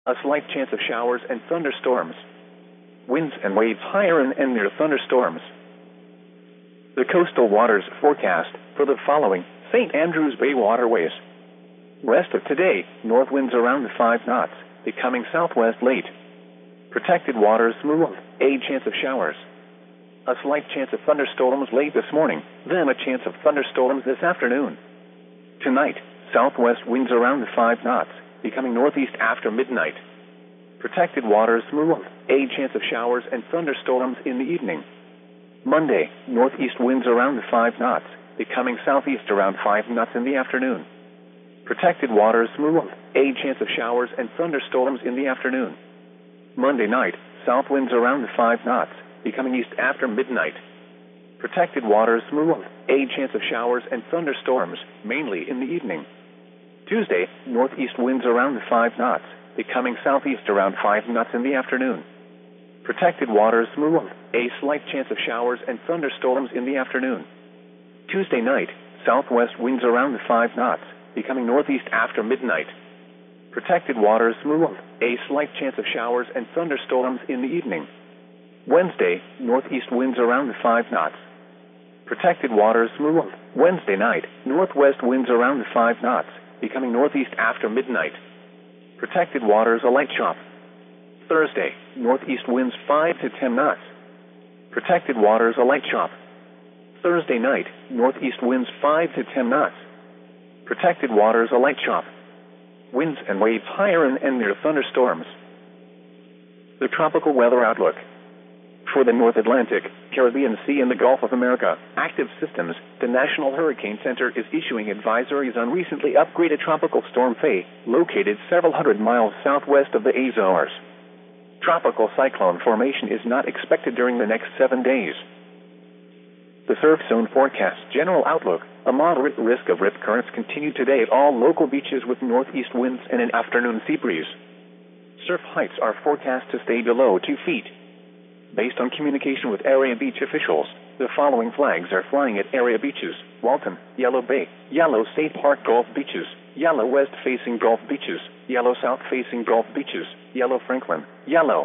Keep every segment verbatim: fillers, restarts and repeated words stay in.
A slight chance of showers and thunderstorms. Winds and waves higher and, and near thunderstorms. The coastal waters forecast for the following Saint Andrews Bay waterways. West of today, north winds around five knots, becoming southwest late. Protected waters smooth, a chance of showers. A slight chance of thunderstorms late this morning, then a chance of thunderstorms this afternoon. Tonight, southwest winds around five knots, becoming northeast after midnight. Protected waters smooth, a chance of showers and thunderstorms in the evening. Monday, northeast winds around five knots, becoming southeast around five knots in the afternoon. Protected waters smooth, a chance of showers and thunderstorms in the afternoon. Monday night, south winds around five knots, becoming east after midnight. Protected waters smooth, a chance of showers and thunderstorms, mainly in the evening. Tuesday, northeast winds around five knots, becoming southeast around five knots in the afternoon. Protected waters smooth, a slight chance of showers and thunderstorms in the afternoon. Tuesday night, southwest winds around five knots, becoming northeast after midnight. Protected waters smooth, a slight chance of showers and thunderstorms in the evening. Wednesday, northeast winds around five knots. Protected waters smooth. Wednesday night, northwest winds around five knots, becoming northeast after midnight. Protected waters a light chop. Thursday, northeast winds five to ten knots. Protected waters a light chop. Thursday night, northeast winds five to ten knots. Protected waters a light chop. Winds and waves higher and, and near thunderstorms. The tropical weather outlook. For the North Atlantic, Caribbean Sea, and the Gulf of America, active systems, the National Hurricane Center is issuing advisories on recently upgraded Tropical Storm Faye, located several hundred miles southwest of the Azores. Tropical cyclone formation is not expected during the next seven days. The surf zone forecast general outlook. A moderate risk of rip currents continue today at all local beaches with northeast winds and an afternoon sea breeze. Surf heights are forecast to stay below two feet. Based on communication with area beach officials, the following flags are flying at area beaches: Walton, Yellow Bay, Yellow State Park Gulf Beaches, Yellow West Facing Gulf Beaches, Yellow South Facing Gulf Beaches, Yellow Franklin, Yellow.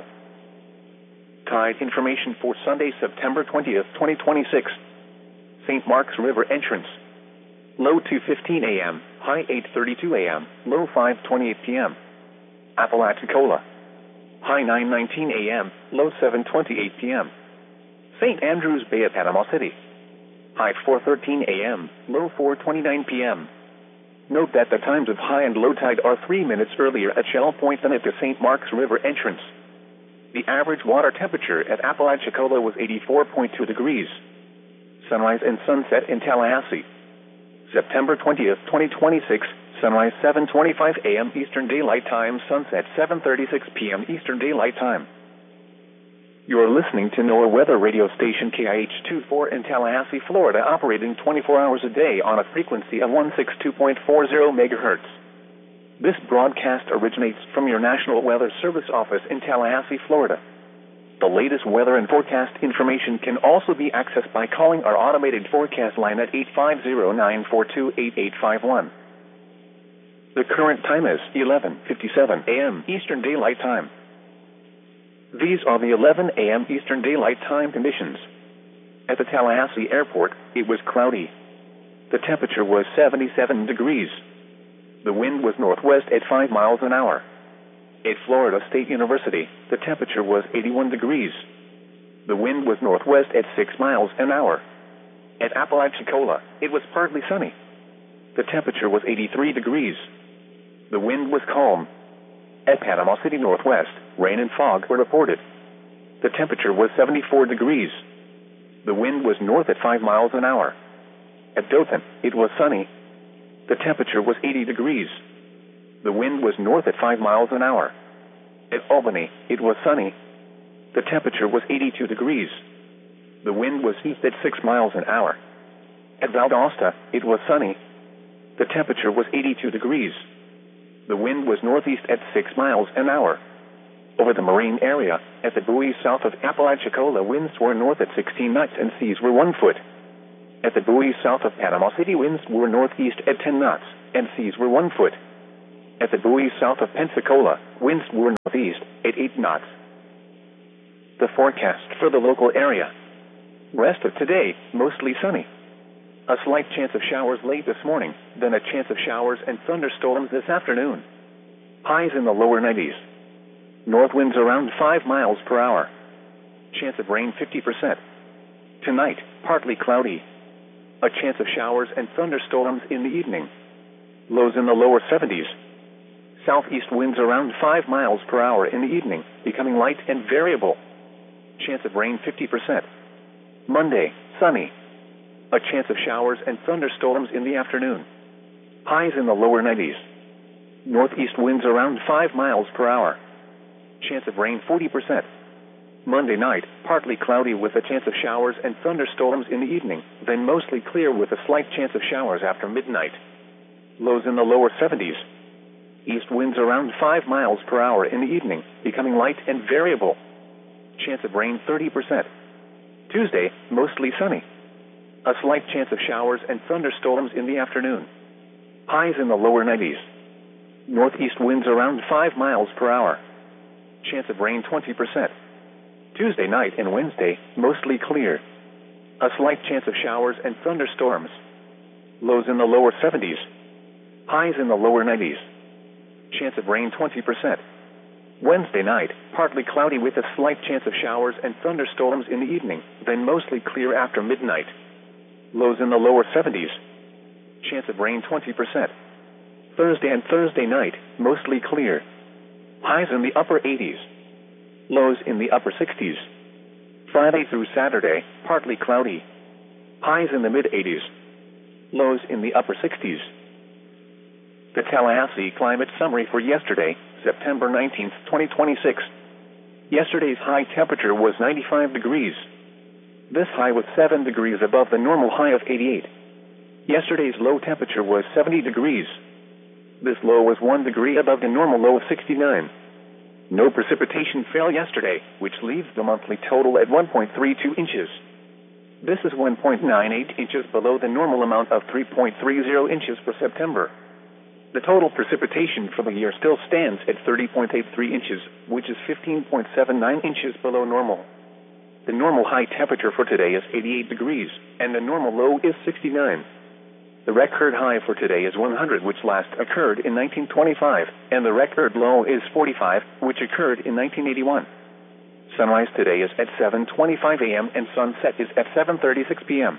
Tide information for Sunday, September twentieth, twenty twenty-six. Saint Mark's River entrance. Low two fifteen a m, high eight thirty-two a m, low five twenty-eight p m Apalachicola. High nine nineteen a m, low seven twenty-eight p m Saint Andrews Bay at Panama City. High four thirteen a m, low four twenty-nine p m Note that the times of high and low tide are three minutes earlier at Shell Point than at the Saint Mark's River entrance. The average water temperature at Apalachicola was eighty-four point two degrees. Sunrise and sunset in Tallahassee. September twentieth, twenty twenty-six, sunrise seven twenty-five a m Eastern Daylight Time, sunset seven thirty-six p m Eastern Daylight Time. You are listening to NOAA weather radio station K I H twenty-four in Tallahassee, Florida, operating twenty-four hours a day on a frequency of one sixty-two point four zero megahertz. This broadcast originates from your National Weather Service office in Tallahassee, Florida. The latest weather and forecast information can also be accessed by calling our automated forecast line at eight five zero, nine four two, eight eight five one. The current time is eleven fifty-seven a m Eastern Daylight Time. These are the eleven a m Eastern Daylight Time conditions. At the Tallahassee Airport, it was cloudy. The temperature was seventy-seven degrees. The wind was northwest at five miles an hour. At Florida State University, the temperature was eighty-one degrees. The wind was northwest at six miles an hour. At Apalachicola, it was partly sunny. The temperature was eighty-three degrees. The wind was calm. At Panama City Northwest, rain and fog were reported. The temperature was seventy-four degrees. The wind was north at five miles an hour. At Dothan, it was sunny. The temperature was eighty degrees. The wind was north at five miles an hour. At Albany, it was sunny. The temperature was eighty-two degrees. The wind was east at six miles an hour. At Valdosta, it was sunny. The temperature was eighty-two degrees. The wind was northeast at six miles an hour. Over the marine area, at the buoys south of Apalachicola, winds were north at sixteen knots and seas were one foot. At the buoys south of Panama City, winds were northeast at ten knots and seas were one foot. At the buoy south of Pensacola, winds were northeast at eight knots. The forecast for the local area. Rest of today, mostly sunny. A slight chance of showers late this morning, then a chance of showers and thunderstorms this afternoon. Highs in the lower nineties. North winds around five miles per hour. Chance of rain fifty percent. Tonight, partly cloudy. A chance of showers and thunderstorms in the evening. Lows in the lower seventies. Southeast winds around five miles per hour in the evening, becoming light and variable. Chance of rain fifty percent. Monday, sunny. A chance of showers and thunderstorms in the afternoon. Highs in the lower nineties. Northeast winds around five miles per hour. Chance of rain forty percent. Monday night, partly cloudy with a chance of showers and thunderstorms in the evening, then mostly clear with a slight chance of showers after midnight. Lows in the lower seventies. East winds around five miles per hour in the evening, becoming light and variable. Chance of rain thirty percent. Tuesday, mostly sunny. A slight chance of showers and thunderstorms in the afternoon. Highs in the lower nineties. Northeast winds around five miles per hour. Chance of rain twenty percent. Tuesday night and Wednesday, mostly clear. A slight chance of showers and thunderstorms. Lows in the lower seventies. Highs in the lower nineties. Chance of rain twenty percent. Wednesday night, partly cloudy with a slight chance of showers and thunderstorms in the evening, then mostly clear after midnight. Lows in the lower seventies. Chance of rain twenty percent. Thursday and Thursday night, mostly clear. Highs in the upper eighties. Lows in the upper sixties. Friday through Saturday, partly cloudy. Highs in the mid-eighties. Lows in the upper sixties. The Tallahassee Climate Summary for yesterday, September nineteenth, twenty twenty-six. Yesterday's high temperature was ninety-five degrees. This high was seven degrees above the normal high of eighty-eight. Yesterday's low temperature was seventy degrees. This low was one degree above the normal low of sixty-nine. No precipitation fell yesterday, which leaves the monthly total at one point three two inches. This is one point nine eight inches below the normal amount of three point three zero inches for September. The total precipitation for the year still stands at thirty point eight three inches, which is fifteen point seven nine inches below normal. The normal high temperature for today is eighty-eight degrees, and the normal low is sixty-nine. The record high for today is one hundred, which last occurred in nineteen twenty-five, and the record low is forty-five, which occurred in nineteen eighty-one. Sunrise today is at seven twenty-five a.m. and sunset is at seven thirty-six p.m.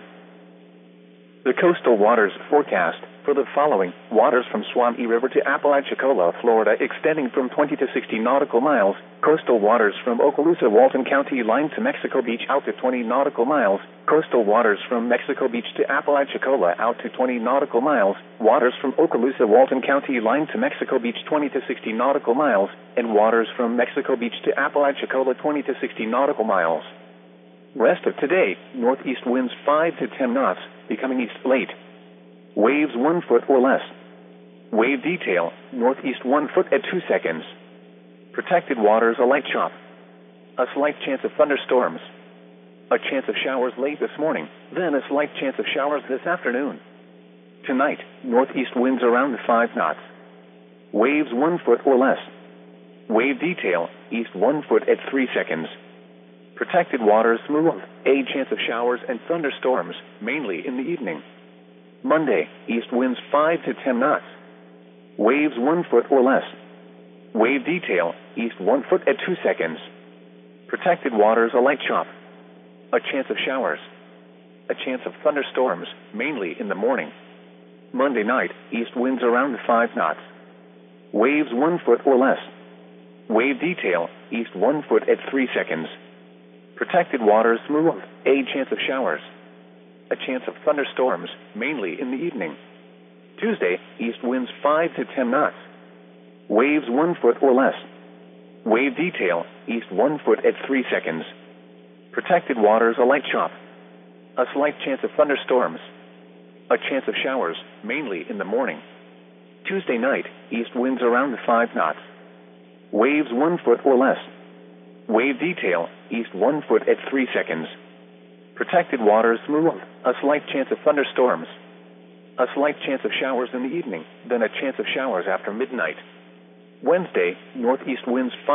The coastal waters forecast for the following: waters from Suwannee River to Apalachicola, Florida, extending from twenty to sixty nautical miles. Coastal waters from Okaloosa, Walton County line to Mexico Beach out to twenty nautical miles. Coastal waters from Mexico Beach to Apalachicola out to twenty nautical miles. Waters from Okaloosa, Walton County line to Mexico Beach twenty to sixty nautical miles. And waters from Mexico Beach to Apalachicola twenty to sixty nautical miles. Rest of today, northeast winds five to ten knots, becoming east late. Waves one foot or less. Wave detail, northeast one foot at two seconds. Protected waters a light chop. A slight chance of thunderstorms. A chance of showers late this morning, then a slight chance of showers this afternoon. Tonight, northeast winds around five knots. Waves one foot or less. Wave detail, east one foot at three seconds. Protected waters smooth, a chance of showers and thunderstorms, mainly in the evening. Monday, east winds five to ten knots. Waves one foot or less. Wave detail, east one foot at two seconds. Protected waters a light chop. A chance of showers. A chance of thunderstorms, mainly in the morning. Monday night, east winds around five knots. Waves one foot or less. Wave detail, east one foot at three seconds. Protected waters smooth, a chance of showers. A chance of thunderstorms, mainly in the evening. Tuesday, east winds five to ten knots. Waves one foot or less. Wave detail, east one foot at three seconds. Protected waters a light chop. A slight chance of thunderstorms. A chance of showers, mainly in the morning. Tuesday night, east winds around five knots. Waves one foot or less. Wave detail, east one foot at three seconds. Protected waters smooth, a slight chance of thunderstorms. A slight chance of showers in the evening, then a chance of showers after midnight. Wednesday, northeast winds five